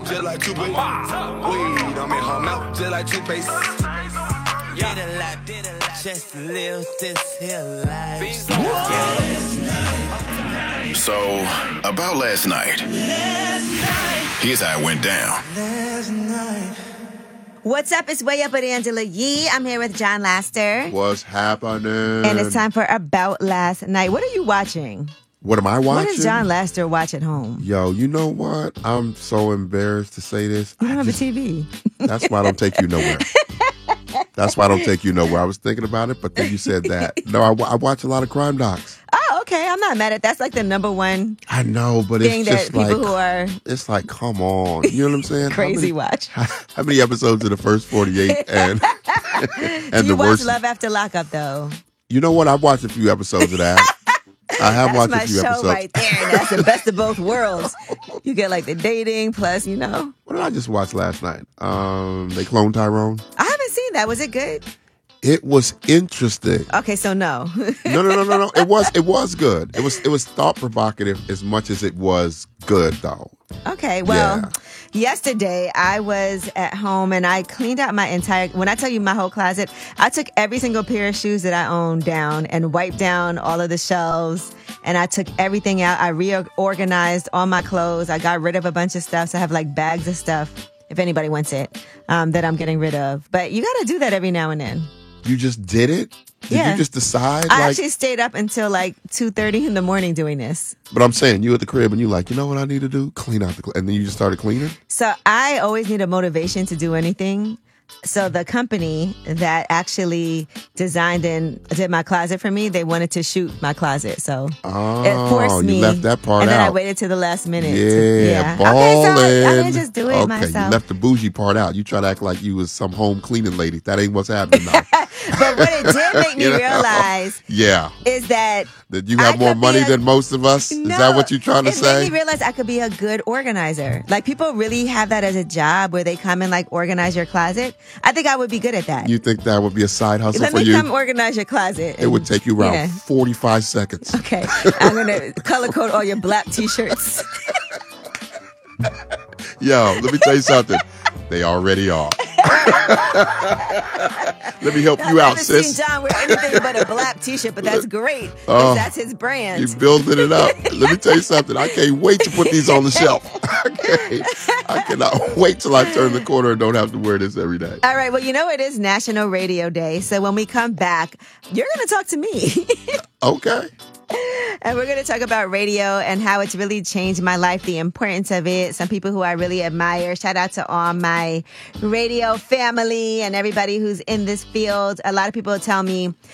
just like toothpaste. Weed, I'm in her mouth, just like toothpaste. Did a lot, just to live this here life. So, about last night. Here's how it went down. What's up? It's Way Up with Angela Yee. I'm here with John Laster. What's happening? And it's time for About Last Night. What are you watching? What am I watching? What does John Laster watch at home? Yo, you know what? I'm so embarrassed to say this. You don't have a TV. That's why I don't take you nowhere. That's why I don't take you nowhere. I was thinking about it, but then you said that. No, I watch a lot of crime docs. Oh, okay. I'm not mad at that. That's like the number one I know, but thing it's just that people like, who are it's like, come on. You know what I'm saying? crazy watch. How many episodes in the first 48 and Do you the watch worst? Love After Lockup, though? You know what? I've watched a few episodes of that. I have watched a few That's my show episodes. right there. That's the best of both worlds. You get like the dating plus, you know. What did I just watch last night? They cloned Tyrone. I haven't seen that. Was it good? It was interesting. Okay, so no. No. It was good. It was thought provocative as much as it was good, though. Okay, well, Yeah. yesterday I was at home and I cleaned out my entire, when I tell you my whole closet, I took every single pair of shoes that I owned down and wiped down all of the shelves and I took everything out. I reorganized all my clothes. I got rid of a bunch of stuff. So I have like bags of stuff, if anybody wants it, that I'm getting rid of. But you got to do that every now and then. You just did it? Did Yeah. you just decide? I actually stayed up until like 2:30 in the morning doing this. But I'm saying, you at the crib and you like, you know what I need to do? Clean out and then you just started cleaning? So I always need a motivation to do anything. So the company that actually designed and did my closet for me, they wanted to shoot my closet. So it forced me. You left that part and then I out. waited to the last minute. Yeah, Okay, so I didn't ballin'. just do it Okay, myself. you left the bougie part out. You try to act like you was some home cleaning lady. That ain't what's happening now. But what it did make me You know? realize Yeah. is that That you have I more could be money a- than most of us? Is that what you're trying to it say? made me realize I could be a good organizer. Like people really have that as a job where they come and like organize your closet. I think I would be good at that. You think that would be a side hustle Let for me you? come organize your closet. It would take you around Yeah. 45 seconds. Okay, I'm gonna color code all your black t-shirts. Yo, let me tell you something. They already are. Let me help you I've out, never sis. seen John wear anything but a black t-shirt, but that's great. 'Cause Oh, that's his brand. You building it up. Let me tell you something. I can't wait to put these on the shelf. I cannot wait till I turn the corner and don't have to wear this every day. All right, well, you know it is National Radio Day, so when we come back, you're going to talk to me. Okay. And we're going to talk about radio and how it's really changed my life, the importance of it, some people who I really admire. Shout out to all my radio family and everybody who's in this field. A lot of people tell me